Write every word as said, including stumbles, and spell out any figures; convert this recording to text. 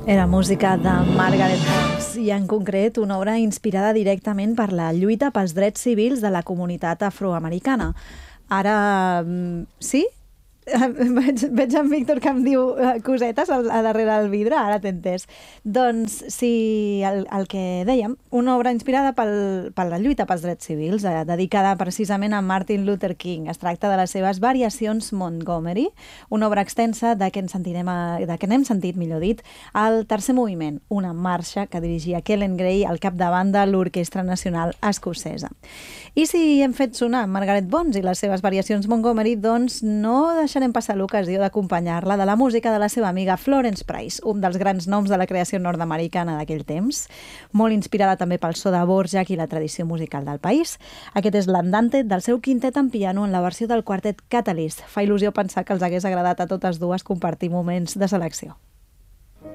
Era música de Margaret Burns i en concret una obra inspirada directament per la lluita pels drets civils de la comunitat afroamericana. Ara, sí? Veig, veig en Víctor que em diu cosetes a, a darrere del vidre, ara t'he entès. Doncs sí, el, el que dèiem, una obra inspirada pel, per la lluita pels drets civils, eh, dedicada precisament a Martin Luther King. Es tracta de les seves variacions Montgomery, una obra extensa de què, en sentirem a, de què n'hem sentit, millor dit, al tercer moviment, una marxa que dirigia Kellen Gray al capdavant de l'Orquestra Nacional Escocesa. I si hem fet sonar Margaret Burns i les seves variacions Montgomery, doncs no deixarem passar l'ocasió d'acompanyar-la de la música de la seva amiga Florence Price, un dels grans noms de la creació nord-americana d'aquell temps, molt inspirada també pel so de Dvorak i la tradició musical del país. Aquest és l'Andante del seu quintet en piano en la versió del quartet Catalyst. Fa il·lusió pensar que els hagués agradat a totes dues compartir moments de selecció.